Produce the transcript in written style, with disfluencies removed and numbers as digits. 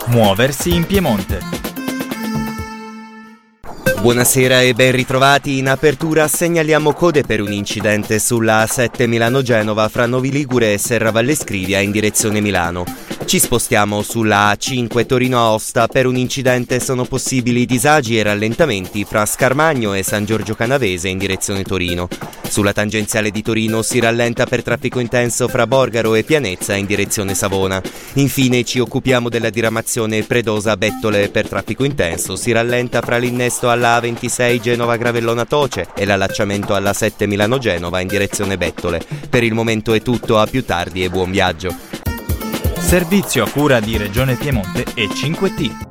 Muoversi in Piemonte. Buonasera e ben ritrovati. In apertura segnaliamo code per un incidente sulla A7 Milano-Genova fra Novi Ligure e Serravalle Scrivia in direzione Milano. Ci spostiamo sulla A5 Torino-Aosta. Per un incidente sono possibili disagi e rallentamenti fra Scarmagno e San Giorgio Canavese in direzione Torino. Sulla tangenziale di Torino si rallenta per traffico intenso fra Borgaro e Pianezza in direzione Savona. Infine ci occupiamo della diramazione Predosa-Bettole per traffico intenso. Si rallenta fra l'innesto alla A26 Genova-Gravellona Toce e l'allacciamento alla 7 Milano-Genova in direzione Bettole. Per il momento è tutto, a più tardi e buon viaggio. Servizio a cura di Regione Piemonte e 5T.